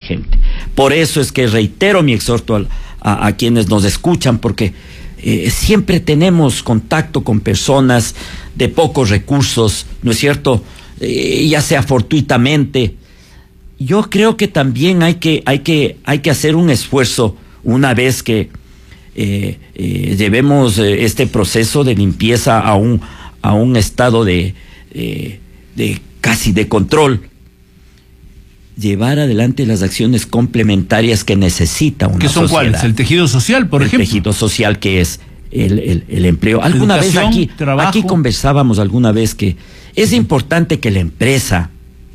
gente. Por eso es que reitero mi exhorto a quienes nos escuchan, porque siempre tenemos contacto con personas de pocos recursos, ¿no es cierto? Ya sea fortuitamente. Yo creo que también hay que hacer un esfuerzo una vez que llevemos este proceso de limpieza a un estado de casi de control, llevar adelante las acciones complementarias que necesita una sociedad. ¿Qué son cuáles? El tejido social, por ejemplo. El tejido social, que es el empleo. Alguna vez aquí conversábamos alguna vez que es importante que la empresa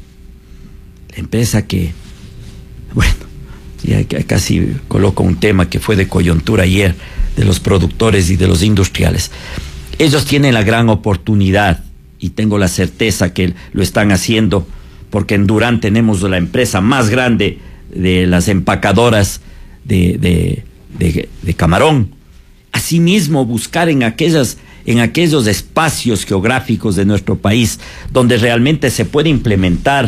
que, bueno, ya casi coloco un tema que fue de coyuntura ayer, de los productores y de los industriales. Ellos tienen la gran oportunidad, y tengo la certeza que lo están haciendo, porque en Durán tenemos la empresa más grande de las empacadoras de camarón. Asimismo, buscar en aquellos espacios geográficos de nuestro país donde realmente se puede implementar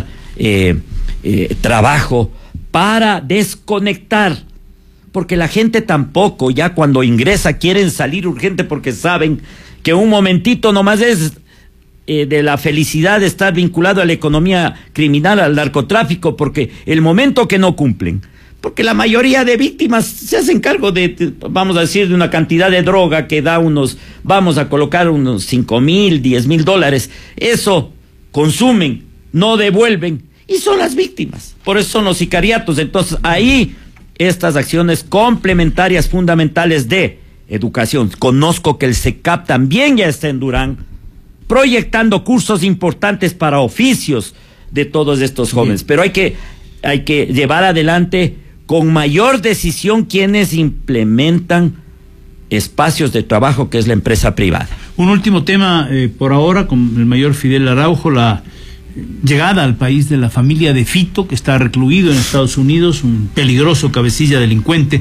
trabajo para desconectar, porque la gente tampoco, ya cuando ingresa, quieren salir urgente porque saben que un momentito nomás es de la felicidad de estar vinculado a la economía criminal, al narcotráfico, porque el momento que no cumplen, porque la mayoría de víctimas se hacen cargo de, vamos a decir, de una cantidad de droga que da vamos a colocar unos 5,000, 10,000 dólares, eso consumen, no devuelven, y son las víctimas, por eso son los sicariatos. Entonces ahí estas acciones complementarias fundamentales de educación. Conozco que el SECAP también ya está en Durán, proyectando cursos importantes para oficios de todos estos jóvenes, pero hay que llevar adelante con mayor decisión quienes implementan espacios de trabajo, que es la empresa privada. Un último tema por ahora, con el mayor Fidel Araujo, la llegada al país de la familia de Fito, que está recluido en Estados Unidos, un peligroso cabecilla delincuente.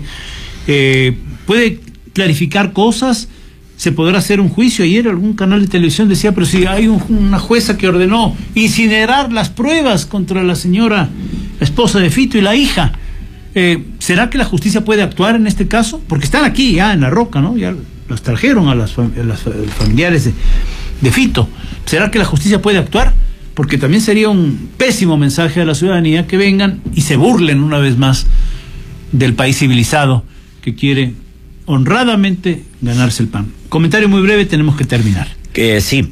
¿Puede clarificar cosas? ¿Se podrá hacer un juicio? Ayer algún canal de televisión decía, pero si hay una jueza que ordenó incinerar las pruebas contra la señora, la esposa de Fito, y la hija. ¿Será que la justicia puede actuar en este caso? Porque están aquí ya en La Roca, ¿no? Ya los trajeron a las familiares de Fito. ¿Será que la justicia puede actuar? Porque también sería un pésimo mensaje a la ciudadanía que vengan y se burlen una vez más del país civilizado que quiere honradamente ganarse el pan. Comentario muy breve, tenemos que terminar. Sí,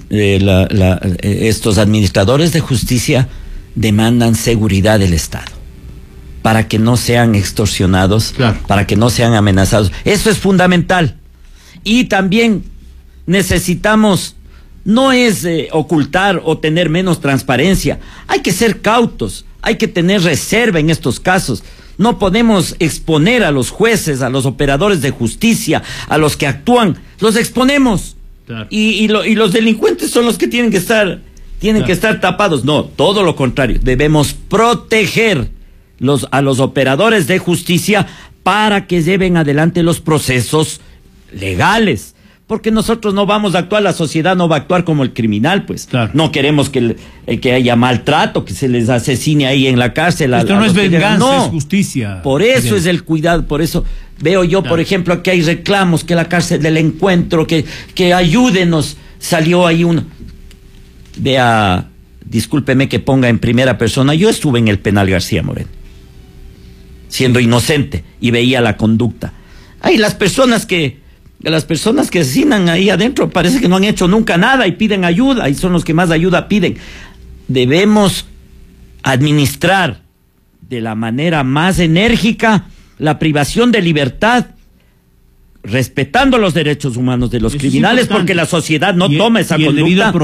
estos administradores de justicia demandan seguridad del Estado para que no sean extorsionados, claro, para que no sean amenazados. Eso es fundamental. Y también necesitamos, no es ocultar o tener menos transparencia, hay que ser cautos, hay que tener reserva en estos casos. No podemos exponer a los jueces, a los operadores de justicia, a los que actúan, los exponemos. Claro. Y los delincuentes son los que tienen que estar tapados. No, todo lo contrario, debemos proteger a los operadores de justicia para que lleven adelante los procesos legales. Porque nosotros no vamos a actuar, la sociedad no va a actuar como el criminal, pues. Claro. No queremos que haya maltrato, que se les asesine ahí en la cárcel. Esto no es venganza, no, es justicia. Por eso es el cuidado, por eso veo yo, claro, por ejemplo, que hay reclamos, que la cárcel del encuentro, que ayúdenos, salió ahí uno. Vea, discúlpeme que ponga en primera persona, yo estuve en el penal García Moreno, siendo inocente, y veía la conducta. Hay las personas que asesinan ahí adentro, parece que no han hecho nunca nada y piden ayuda, y son los que más ayuda piden. Debemos administrar de la manera más enérgica la privación de libertad, respetando los derechos humanos de los criminales, porque la sociedad no toma esa conducta.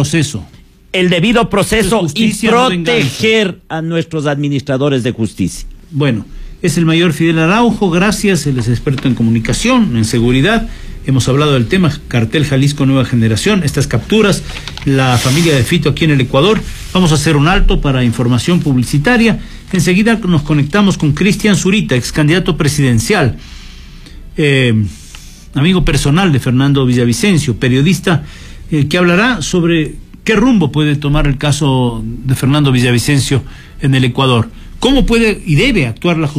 El debido proceso y proteger a nuestros administradores de justicia. Bueno, es el mayor Fidel Araujo, gracias, él es experto en comunicación, en seguridad. Hemos hablado del tema Cartel Jalisco Nueva Generación, estas capturas, la familia de Fito aquí en el Ecuador. Vamos a hacer un alto para información publicitaria. Enseguida nos conectamos con Cristian Zurita, ex candidato presidencial, amigo personal de Fernando Villavicencio, periodista, que hablará sobre qué rumbo puede tomar el caso de Fernando Villavicencio en el Ecuador. ¿Cómo puede y debe actuar la justicia?